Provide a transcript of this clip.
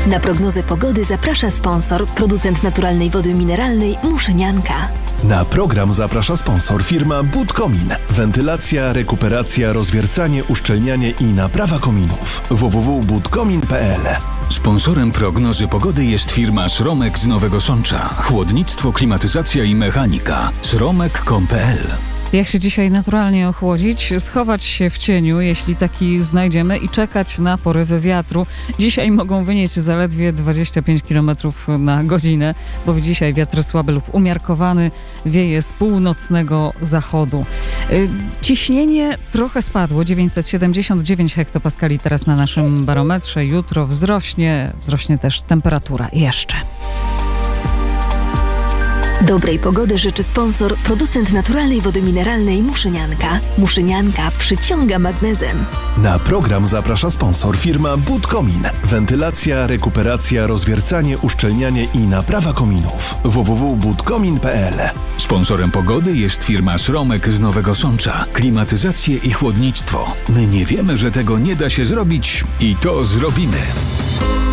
Na prognozę pogody zaprasza sponsor, producent naturalnej wody mineralnej Muszynianka. Na program zaprasza sponsor firma Budkomin. Wentylacja, rekuperacja, rozwiercanie, uszczelnianie i naprawa kominów. www.budkomin.pl. Sponsorem prognozy pogody jest firma Sromek z Nowego Sącza. Chłodnictwo, klimatyzacja i mechanika. sromek.com.pl. Jak się dzisiaj naturalnie ochłodzić? Schować się w cieniu, jeśli taki znajdziemy, i czekać na porywy wiatru. Dzisiaj mogą wynieść zaledwie 25 km na godzinę, bo dzisiaj wiatr słaby lub umiarkowany wieje z północnego zachodu. Ciśnienie trochę spadło, 979 hektopaskali teraz na naszym barometrze. Jutro wzrośnie też temperatura jeszcze. Dobrej pogody życzy sponsor, producent naturalnej wody mineralnej Muszynianka. Muszynianka przyciąga magnezem. Na program zaprasza sponsor firma Budkomin. Wentylacja, rekuperacja, rozwiercanie, uszczelnianie i naprawa kominów. www.budkomin.pl. Sponsorem pogody jest firma Sromek z Nowego Sącza. Klimatyzację i chłodnictwo. My nie wiemy, że tego nie da się zrobić i to zrobimy.